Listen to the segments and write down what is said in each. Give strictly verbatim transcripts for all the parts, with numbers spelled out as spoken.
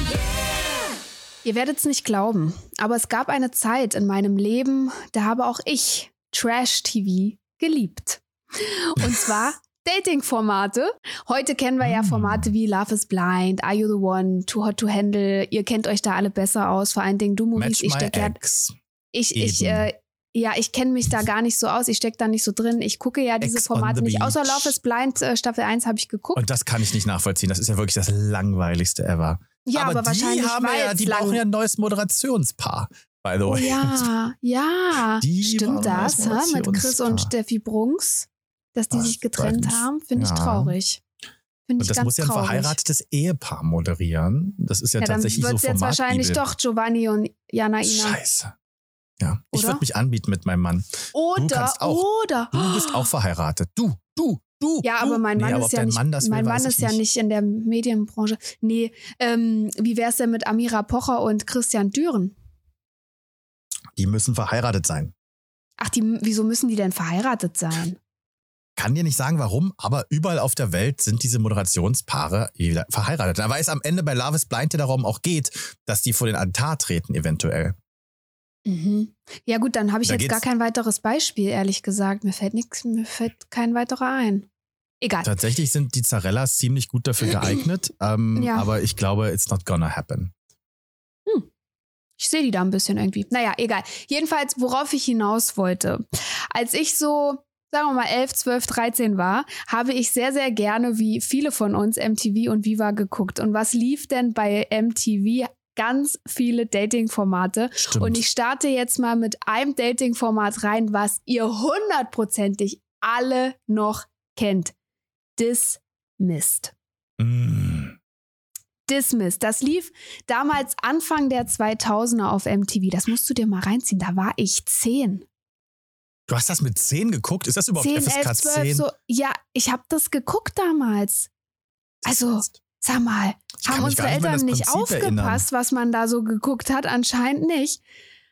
Ihr werdet es nicht glauben, aber es gab eine Zeit in meinem Leben, da habe auch ich Trash-T V geliebt. Und zwar Dating-Formate. Heute kennen wir ja Formate wie Love is Blind, Are You the One, Too Hot to Handle. Ihr kennt euch da alle besser aus, vor allen Dingen du Movies. Ich stecke ja, ich, ich, äh, ja, ich kenne mich da gar nicht so aus. Ich stecke da nicht so drin. Ich gucke ja diese Ex Formate nicht. Außer Love is Blind, äh, Staffel eins habe ich geguckt. Und das kann ich nicht nachvollziehen. Das ist ja wirklich das langweiligste ever. Ja, aber, aber die wahrscheinlich haben ja, die lang. brauchen ja ein neues Moderationspaar, by the way. Oh ja, ja. Die Stimmt das, ha? Mit Chris und Steffi Brunks, dass die Was, sich getrennt weiß haben, finde ich ja. traurig. Find Und ich das ganz muss ja ein traurig. verheiratetes Ehepaar moderieren. Das ist ja, Ja, dann tatsächlich wird so es jetzt wahrscheinlich Formatbibel. doch Giovanni und Janaina. Scheiße. Ja, ich Oder? würde mich anbieten mit meinem Mann. Oder, du kannst auch. oder. Du bist auch verheiratet. Du, du, du. Ja, du. aber mein Mann nee, aber ist ja dein nicht, Mann das mein will, Mann weiß ist ich ja nicht in der Medienbranche. Nee, ähm, wie wär's denn mit Amira Pocher und Christian Düren? Die müssen verheiratet sein. Ach, die, wieso müssen die denn verheiratet sein? Kann dir nicht sagen, warum, aber überall auf der Welt sind diese Moderationspaare verheiratet. Da weiß am Ende bei Love is Blind ja darum auch geht, dass die vor den Altar treten eventuell. Mhm. Ja gut, dann habe ich Da jetzt geht's- gar kein weiteres Beispiel, ehrlich gesagt. Mir fällt nichts, mir fällt kein weiterer ein. Egal. Tatsächlich sind die Zarellas ziemlich gut dafür geeignet, ähm, Ja. aber ich glaube, it's not gonna happen. Ich sehe die da ein bisschen irgendwie. Naja, egal. Jedenfalls, worauf ich hinaus wollte. Als ich so, sagen wir mal, elf, zwölf, dreizehn war, habe ich sehr, sehr gerne, wie viele von uns, M T V und Viva geguckt. Und was lief denn bei M T V? Ganz viele Dating-Formate. Stimmt. Und ich starte jetzt mal mit einem Dating-Format rein, was ihr hundertprozentig alle noch kennt. Dismissed. Mm. Dismissed. Das lief damals Anfang der zweitausender auf M T V. Das musst du dir mal reinziehen. Da war ich zehn. Du hast das mit zehn geguckt? Ist das überhaupt zehn, F S K elf, zwölf, zehn? so. Ja, ich habe das geguckt damals. Also, sag mal, Ich kann haben mich unsere gar nicht mehr an Eltern das nicht Prinzip aufgepasst, was man da so geguckt hat? Anscheinend nicht.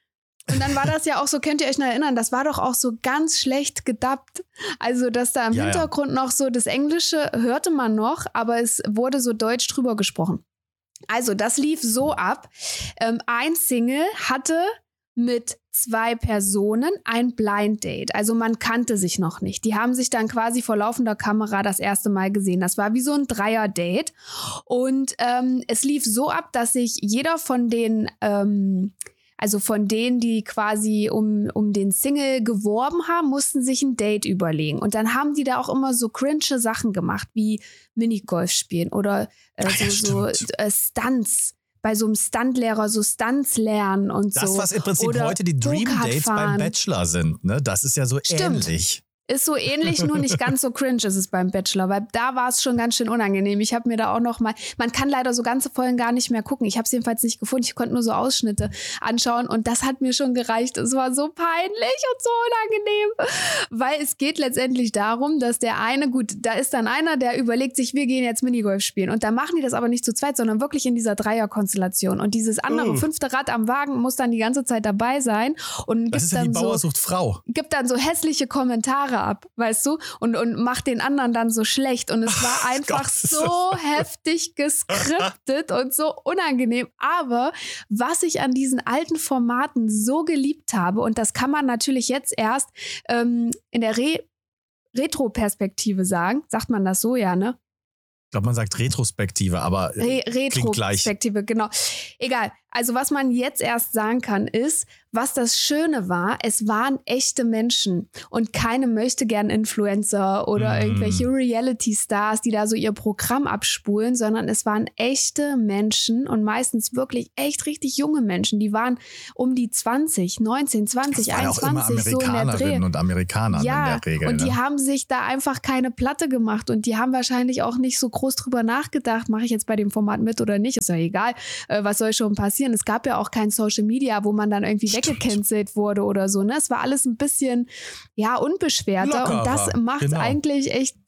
Und dann war das ja auch so, könnt ihr euch noch erinnern, das war doch auch so ganz schlecht gedubbt. Also, dass da im Ja, ja. Hintergrund noch so das Englische hörte man noch, aber es wurde so deutsch drüber gesprochen. Also, das lief so ab. Ähm, ein Single hatte mit zwei Personen ein Blind Date. Also man kannte sich noch nicht. Die haben sich dann quasi vor laufender Kamera das erste Mal gesehen. Das war wie so ein Dreier-Date. Und ähm, es lief so ab, dass sich jeder von den, ähm, also von denen, die quasi um, um den Single geworben haben, mussten sich ein Date überlegen. Und dann haben die da auch immer so cringe Sachen gemacht, wie Minigolf spielen oder äh, Ah ja, so, so stimmt. äh, Stunts. Bei so einem Stuntlehrer so Stunts lernen und Das, so. was im Prinzip Oder heute die Dream Go-Kart Dates beim fahren. Bachelor sind, ne? Das ist ja so Stimmt. ähnlich. Ist so ähnlich, nur nicht ganz so cringe ist es beim Bachelor, weil da war es schon ganz schön unangenehm. Ich habe mir da auch noch mal, man kann leider so ganze Folgen gar nicht mehr gucken. Ich habe es jedenfalls nicht gefunden. Ich konnte nur so Ausschnitte anschauen und das hat mir schon gereicht. Es war so peinlich und so unangenehm, weil es geht letztendlich darum, dass der eine, gut, da ist dann einer, der überlegt sich, wir gehen jetzt Minigolf spielen und da machen die das aber nicht zu zweit, sondern wirklich in dieser Dreierkonstellation und dieses andere Oh. fünfte Rad am Wagen muss dann die ganze Zeit dabei sein und Das gibt ist ja wie dann Bauer so sucht Frau. gibt dann so hässliche Kommentare ab, weißt du, und, und macht den anderen dann so schlecht. Und es war einfach Gott. so heftig geskriptet und so unangenehm. Aber was ich an diesen alten Formaten so geliebt habe, und das kann man natürlich jetzt erst ähm, in der Re Retro-Perspektive sagen, sagt man das so, ja, ne? Ich glaube, man sagt Retrospektive, aber Re äh, klingt gleich. Retrospektive, genau. Egal. Also was man jetzt erst sagen kann, ist, was das Schöne war, es waren echte Menschen und keine Möchtegern-Influencer oder Mm. irgendwelche Reality-Stars, die da so ihr Programm abspulen, sondern es waren echte Menschen und meistens wirklich echt richtig junge Menschen. Die waren um die zwanzig, neunzehn, zwanzig, Das waren auch immer einundzwanzig, so in der Dreh. Amerikanerinnen und Amerikaner Ja, in der Regel. und die ne? haben sich da einfach keine Platte gemacht und die haben wahrscheinlich auch nicht so groß drüber nachgedacht, mache ich jetzt bei dem Format mit oder nicht, ist ja egal, äh, was soll schon passieren. Es gab ja auch kein Social Media, wo man dann irgendwie Stimmt. weggecancelt wurde oder so, ne? Es war alles ein bisschen, ja, unbeschwerter Lockerer, und das macht genau. eigentlich echt,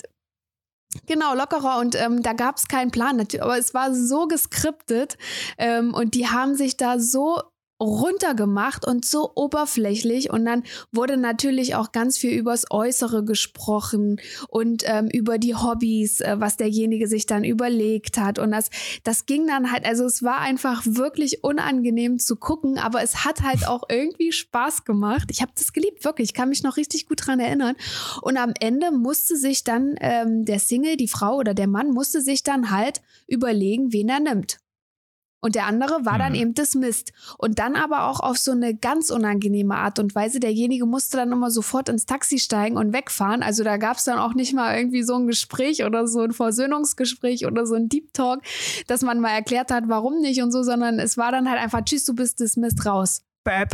genau, lockerer und ähm, da gab es keinen Plan, natürlich, aber es war so geskriptet ähm, und die haben sich da so runtergemacht und so oberflächlich und dann wurde natürlich auch ganz viel übers Äußere gesprochen und ähm, über die Hobbys, äh, was derjenige sich dann überlegt hat und das, das ging dann halt, also es war einfach wirklich unangenehm zu gucken, aber es hat halt auch irgendwie Spaß gemacht. Ich habe das geliebt, wirklich, ich kann mich noch richtig gut dran erinnern und am Ende musste sich dann ähm, der Single, die Frau oder der Mann musste sich dann halt überlegen, wen er nimmt. Und der andere war dann mhm. eben dismissed. Und dann aber auch auf so eine ganz unangenehme Art und Weise. Derjenige musste dann immer sofort ins Taxi steigen und wegfahren. Also da gab es dann auch nicht mal irgendwie so ein Gespräch oder so ein Versöhnungsgespräch oder so ein Deep Talk, dass man mal erklärt hat, warum nicht und so, sondern es war dann halt einfach, tschüss, du bist dismissed, raus. Bäb.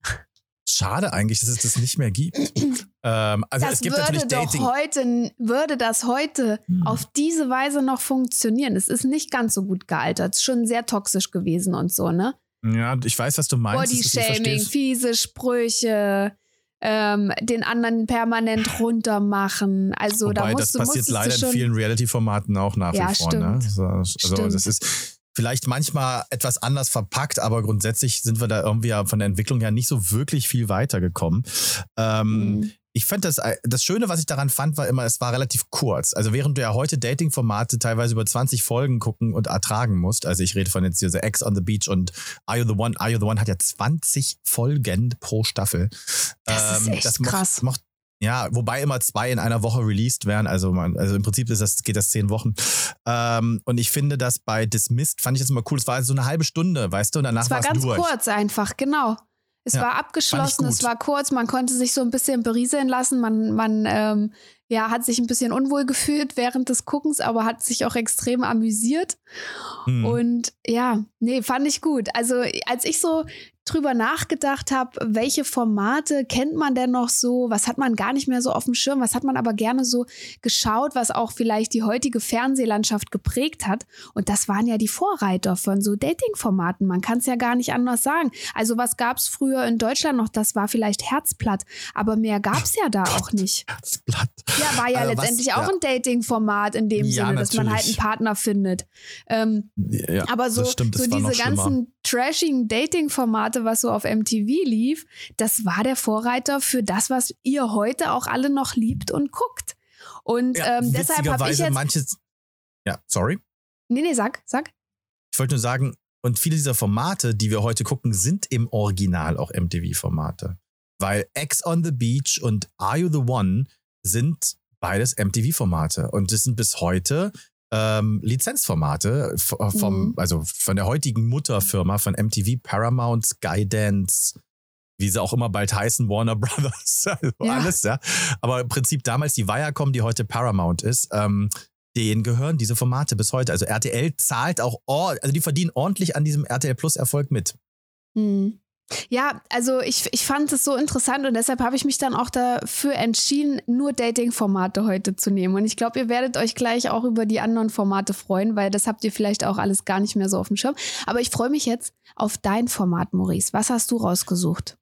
Schade eigentlich, dass es das nicht mehr gibt. ähm, also das es gibt würde natürlich Dating. Doch heute, würde das heute hm. auf diese Weise noch funktionieren? Es ist nicht ganz so gut gealtert. Es ist schon sehr toxisch gewesen und so, ne? Ja, ich weiß, was du meinst. Body-Shaming, fiese Sprüche, ähm, den anderen permanent runtermachen. Also Wobei, da musst, das passiert leider schon in vielen Reality-Formaten auch nach ja, wie vor. Stimmt. Ne? Also, also stimmt. das ist vielleicht manchmal etwas anders verpackt, aber grundsätzlich sind wir da irgendwie von der Entwicklung her nicht so wirklich viel weitergekommen. Ähm, mhm. Ich fand das, das Schöne, was ich daran fand, war immer, es war relativ kurz. Also während du ja heute Dating-Formate teilweise über zwanzig Folgen gucken und ertragen musst, also ich rede von jetzt hier so Ex on the Beach und Are You the One? Are You the One hat ja zwanzig Folgen pro Staffel. Das ist echt das krass. Mocht, mocht, ja, wobei immer zwei in einer Woche released werden. Also, man, also im Prinzip ist das, geht das zehn Wochen. Ähm, und ich finde das bei Dismissed, fand ich das immer cool. Es war so eine halbe Stunde, weißt du, und danach war es ganz durch. kurz einfach, genau. Es ja, war abgeschlossen, es war kurz, man konnte sich so ein bisschen berieseln lassen, man, man ähm, ja, hat sich ein bisschen unwohl gefühlt während des Guckens, aber hat sich auch extrem amüsiert. Hm. Und ja, nee, fand ich gut. Also als ich so drüber nachgedacht habe, welche Formate kennt man denn noch so, was hat man gar nicht mehr so auf dem Schirm, was hat man aber gerne so geschaut, was auch vielleicht die heutige Fernsehlandschaft geprägt hat. Und das waren ja die Vorreiter von so Dating-Formaten. Man kann es ja gar nicht anders sagen. Also was gab es früher in Deutschland noch? Das war vielleicht Herzblatt, aber mehr gab es ja da Gott, auch nicht. Herzblatt. Ja, war ja äh, letztendlich was, auch ja. ein Dating-Format in dem ja, Sinne, dass natürlich. Man halt einen Partner findet. Ähm, ja, aber so, stimmt, so diese ganzen trashigen Dating-Formate, was so auf M T V lief, das war der Vorreiter für das, was ihr heute auch alle noch liebt und guckt. Und ja, ähm, deshalb habe ich jetzt... Manches, ja, sorry. Nee, nee, sag, sag. Ich wollte nur sagen, und viele dieser Formate, die wir heute gucken, sind im Original auch M T V-Formate. Weil Ex on the Beach und Are You the One sind beides M T V-Formate. Und das sind bis heute ähm, Lizenzformate vom, mhm. also von der heutigen Mutterfirma von M T V, Paramount, Skydance, wie sie auch immer bald heißen, Warner Brothers, also ja. alles, ja. Aber im Prinzip damals die Viacom, die heute Paramount ist, ähm, denen gehören diese Formate bis heute. Also R T L zahlt auch, also die verdienen ordentlich an diesem R T L Plus Erfolg mit. Mhm. Ja, also ich, ich fand es so interessant und deshalb habe ich mich dann auch dafür entschieden, nur Dating-Formate heute zu nehmen. Und ich glaube, ihr werdet euch gleich auch über die anderen Formate freuen, weil das habt ihr vielleicht auch alles gar nicht mehr so auf dem Schirm. Aber ich freue mich jetzt auf dein Format, Maurice. Was hast du rausgesucht?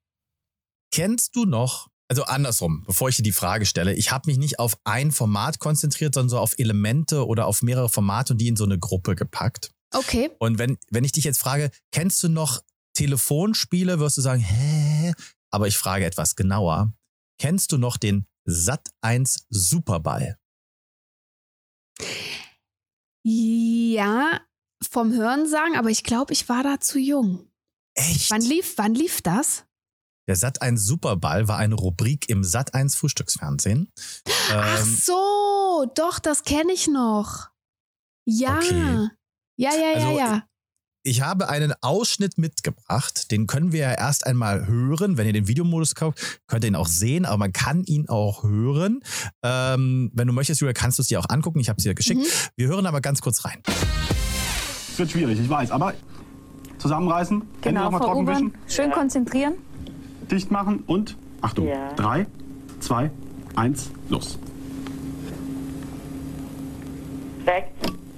Kennst du noch, also andersrum, bevor ich dir die Frage stelle, ich habe mich nicht auf ein Format konzentriert, sondern so auf Elemente oder auf mehrere Formate und die in so eine Gruppe gepackt. Okay. Und wenn, wenn ich dich jetzt frage, kennst du noch Telefonspiele, wirst du sagen, hä? Aber ich frage etwas genauer. Kennst du noch den Sat eins Superball? Ja, vom Hörensagen, aber ich glaube, ich war da zu jung. Echt? Wann lief, wann lief das? Der Sat eins Superball war eine Rubrik im Sat eins Frühstücksfernsehen. Ach ähm, so, doch, das kenne ich noch. Ja. Okay. Ja, ja, ja, also, ja. Ich habe einen Ausschnitt mitgebracht, den können wir ja erst einmal hören. Wenn ihr den Videomodus kauft, könnt ihr ihn auch sehen, aber man kann ihn auch hören. Ähm, wenn du möchtest, Julia, kannst du es dir auch angucken. Ich habe es dir geschickt. Mhm. Wir hören aber ganz kurz rein. Es wird schwierig, ich weiß, aber zusammenreißen, genau, Hände nochmal trocken wischen. Schön konzentrieren. Dicht machen und, Achtung, ja. drei, zwei, eins, los. Weg.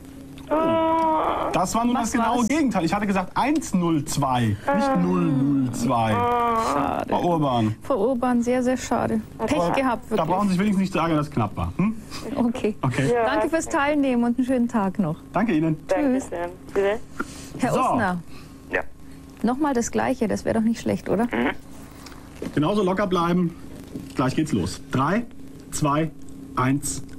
Das war nun Was das genaue war's? Gegenteil. Ich hatte gesagt eins null zwei, nicht null null zwei. Schade. Frau Urban. Frau Urban, sehr, sehr schade. Pech Aber gehabt, wirklich. Da brauchen Sie sich wenigstens nicht sagen, dass es knapp war. Hm? Okay. Okay. Ja, Danke fürs Teilnehmen und einen schönen Tag noch. Danke Ihnen. Dankeschön. Bitte? Herr So. Usner, Ja. Nochmal das Gleiche, das wäre doch nicht schlecht, oder? Genauso locker bleiben. Gleich geht's los. Drei, zwei, eins.